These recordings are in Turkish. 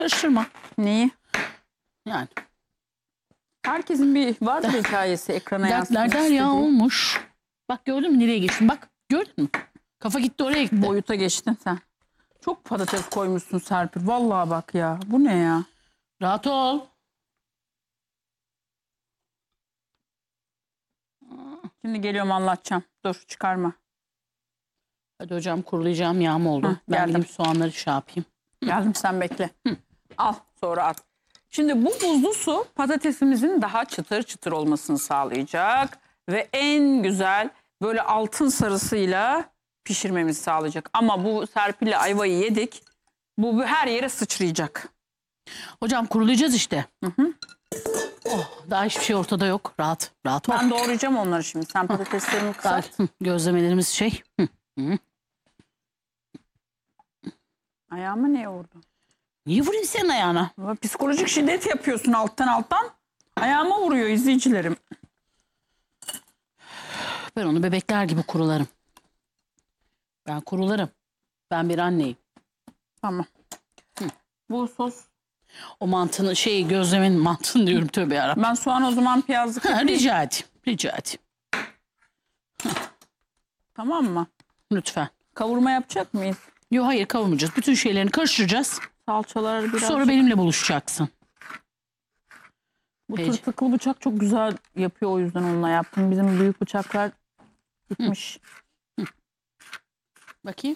Karıştırma. Neyi? Yani. Herkesin bir vardır hikayesi ekrana yansıtmak Dertler istediği. ya olmuş. Bak gördün mü nereye geçtin? Bak gördün mü? Kafa gitti oraya gitti. Boyuta geçtin sen. Çok patates koymuşsun Serpil. Vallahi bak ya. Bu ne ya? Rahat ol. Şimdi geliyorum anlatacağım. Dur çıkarma. Hadi hocam kurulayacağım yağım oldu. Hı, Ben geldim. gideyim soğanları şey yapayım. Geldim sen bekle. Al sonra at. Şimdi bu buzlu su patatesimizin daha çıtır çıtır olmasını sağlayacak. Ve en güzel böyle altın sarısıyla pişirmemizi sağlayacak. Ama bu Serpil'le ayvayı yedik. Bu her yere sıçrayacak. Hocam kurulayacağız işte. Oh, daha hiçbir şey ortada yok. Rahat. Rahat ol. Ben doğrayacağım onları şimdi. Sen patateslerimi Daha, kısalt. gözlemelerimiz şey. Ayağıma ne vurdu? Niye vurayım senin ayağına? Ama psikolojik şiddet yapıyorsun alttan. Ayağıma vuruyor izleyicilerim. Ben onu bebekler gibi kurularım. Ben kurularım. Ben bir anneyim. Tamam. Bu sos. O mantının gözlemenin mantını diyorum tövbe yarabbim. Ben soğan o zaman piyazlık yapayım. Rica edeyim. Rica edeyim. Tamam mı? Lütfen. Kavurma yapacak mıyız? Yok hayır kavurmayacağız. Bütün şeylerini karıştıracağız. Salçalar biraz. Sonra benimle buluşacaksın. Bu Peki. tırtıklı bıçak çok güzel yapıyor, o yüzden onunla yaptım. Bizim büyük bıçaklar gitmiş. Bakayım.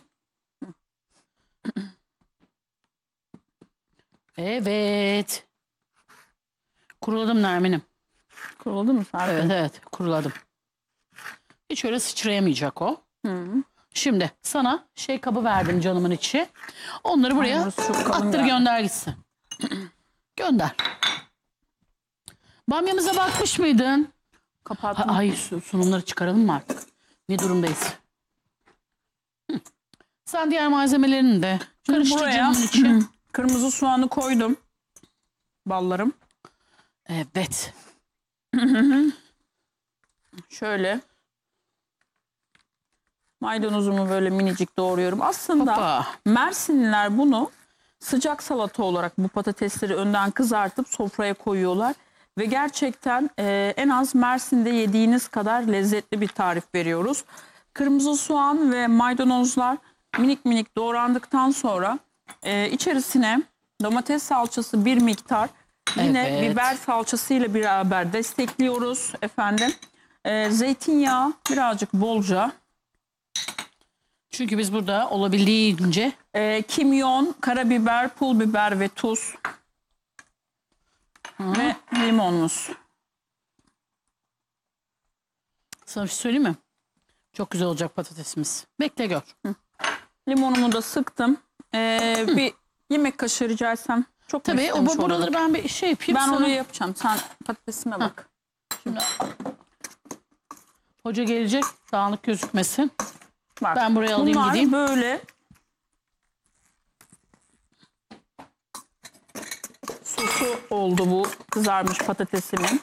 Evet. Kuruladım Nermin'im. Kuruldu mu Serpil? Evet evet kuruladım. Hiç öyle sıçrayamayacak o. Hı. Şimdi sana kabı verdim canımın içi. Onları buraya burası çok kalın attır geldi. gönder gitsin. Gönder. Bamyamıza bakmış mıydın? Kapattım. Ay sunumları çıkaralım mı artık? Ne durumdayız? Sen diğer malzemelerini de karıştır buraya canımın içi. kırmızı soğanı koydum. Ballarım. Evet. Şöyle. Maydanozumu böyle minicik doğruyorum. Aslında Hoppa. Mersinliler bunu sıcak salata olarak bu patatesleri önden kızartıp sofraya koyuyorlar. Ve gerçekten en az Mersin'de yediğiniz kadar lezzetli bir tarif veriyoruz. Kırmızı soğan ve maydanozlar minik minik doğrandıktan sonra içerisine domates salçası bir miktar, yine Evet. biber salçası ile beraber destekliyoruz efendim. Zeytinyağı birazcık bolca. Çünkü biz burada olabildiğince Kimyon, karabiber, pul biber ve tuz. Ve limonumuz. sana bir şey söyleyeyim mi? Çok güzel olacak patatesimiz. Bekle gör. Limonumu da sıktım. Bir yemek kaşığı rica etsem çok Tabii istemiş o buraları olurum. ben bir yapayım Ben sana. orayı yapacağım. Sen patatesime bak. Hoca gelecek dağınık gözükmesin. Bak. Ben buraya alayım Bunlar gideyim. böyle sosu oldu bu kızarmış patatesimin.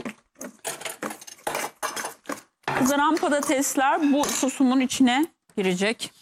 Kızaran patatesler bu sosumun içine girecek.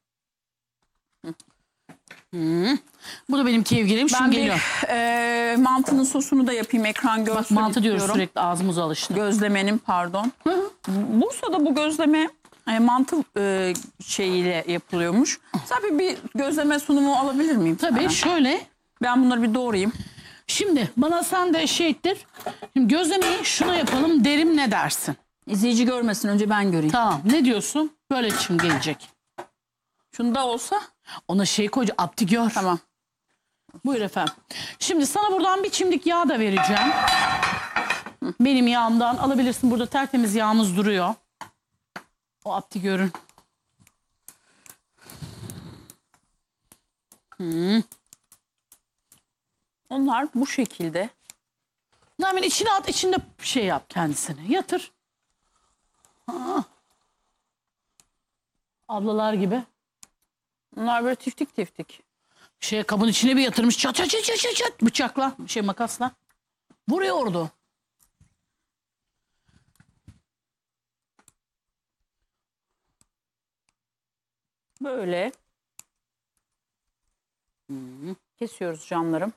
Bu da benim kevgirim. Ben Şimdi bir geliyorum. mantının sosunu da yapayım, ekran görsün Bak mantı diyoruz istiyorum. sürekli ağzımıza alıştı. Gözlemenin pardon. Bursa'da bu gözleme mantı şeyiyle yapılıyormuş. Tabii bir gözleme sunumu alabilir miyim? Tabii sana? şöyle. Ben bunları bir doğrayayım. Şimdi bana sen de ettir. Şimdi gözlemeyi şuna yapalım derim ne dersin? İzleyici görmesin, önce ben göreyim. Tamam ne diyorsun? Böyle şimdi gelecek. Şunda olsa Ona koy Abdi gör. tamam. Buyur efendim. Şimdi sana buradan bir çimdik yağ da vereceğim. Benim yağımdan alabilirsin. Burada tertemiz yağımız duruyor. O Abdi görün. Onlar bu şekilde. Hemen içine at, içinde yap kendisine. Yatır. Ablalar gibi. Bunlar böyle tiftik tiftik. Kabın içine bir yatırmış. Çat çat çat çat çat. Bıçakla, makasla. Vuruyordu. Böyle. Kesiyoruz canlarım.